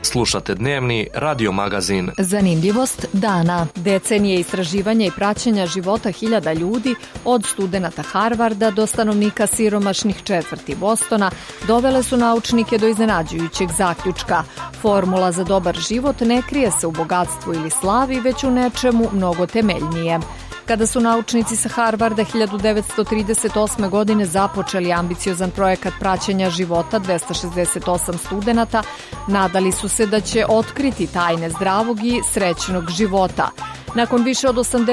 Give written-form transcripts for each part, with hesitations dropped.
Slušate dnevni radio magazin. Zanimljivost dana. Decenije istraživanja i praćenja života hiljada ljudi, od studenata Harvarda do stanovnika siromašnih četvrti Bostona, dovele su naučnike do iznenađujućeg zaključka. Formula za dobar život ne krije se u bogatstvu ili slavi, već u nečemu mnogo temeljnije. Kada su naučnici sa Harvarda 1938. godine započeli ambiciozan projekat praćenja života 268 studenata, nadali su se da će otkriti tajne zdravog i srećnog života. Nakon više od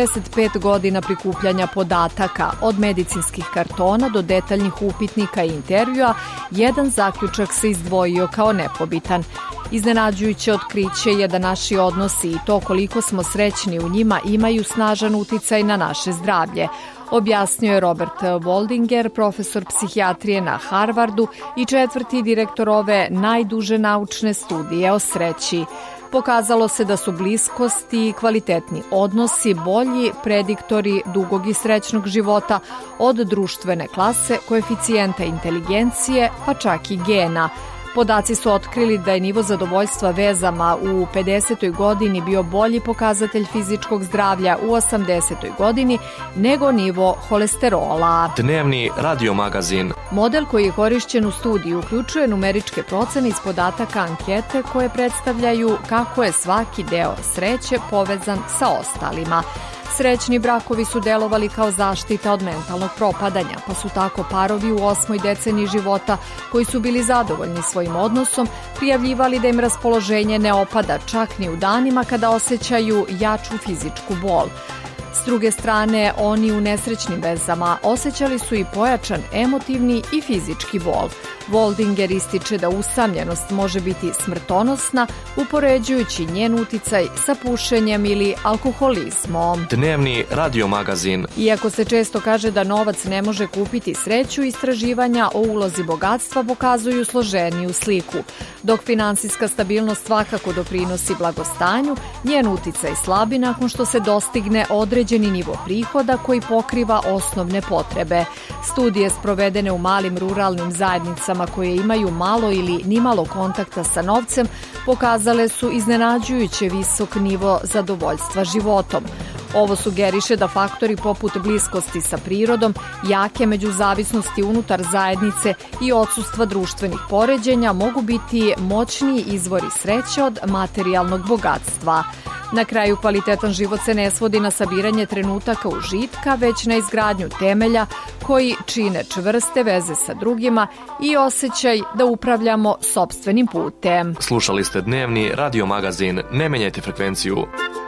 85 godina prikupljanja podataka, od medicinskih kartona do detaljnih upitnika i intervjua, jedan zaključak se izdvojio kao nepobitan. Iznenađujuće otkriće je da naši odnosi i to koliko smo srećni u njima imaju snažan uticaj na naše zdravlje, objasnio je Robert Waldinger, profesor psihijatrije na Harvardu i četvrti direktor ove najduže naučne studije o sreći. Pokazalo se da su bliskost i kvalitetni odnosi bolji prediktori dugog i srećnog života od društvene klase, koeficijenta inteligencije, pa čak i gena. Podaci su otkrili da je nivo zadovoljstva vezama u 50. godini bio bolji pokazatelj fizičkog zdravlja u 80. godini nego nivo holesterola. Dnevni radio magazin. Model koji je korišćen u studiju uključuje numeričke procene iz podataka ankete koje predstavljaju kako je svaki deo sreće povezan sa ostalima. Srećni brakovi su delovali kao zaštita od mentalnog propadanja, pa su tako parovi u 8. deceniji života koji su bili zadovoljni svojim odnosom prijavljivali da im raspoloženje ne opada čak ni u danima kada osjećaju jaču fizičku bol. S druge strane, oni u nesrećnim vezama osjećali su i pojačan emotivni i fizički bol. Waldinger ističe da usamljenost može biti smrtonosna, upoređujući njen uticaj sa pušenjem ili alkoholizmom. Dnevni radio magazin. Iako se često kaže da novac ne može kupiti sreću, istraživanja o ulozi bogatstva pokazuju složeniju sliku. Dok finansijska stabilnost svakako doprinosi blagostanju, njen uticaj slabi nakon što se dostigne određeni nivo prihoda koji pokriva osnovne potrebe. Studije sprovedene u malim ruralnim zajednicama koje imaju malo ili nimalo kontakta sa novcem pokazale su iznenađujuće visok nivo zadovoljstva životom. Ovo sugeriše da faktori poput bliskosti sa prirodom, jake međuzavisnosti unutar zajednice i odsustva društvenih poređenja mogu biti moćniji izvori sreće od materijalnog bogatstva. Na kraju, kvalitetan život se ne svodi na sabiranje trenutaka užitka, već na izgradnju temelja koji čine čvrste veze sa drugima i osjećaj da upravljamo sopstvenim putem. Slušali ste dnevni radio magazin. Ne menjajte frekvenciju.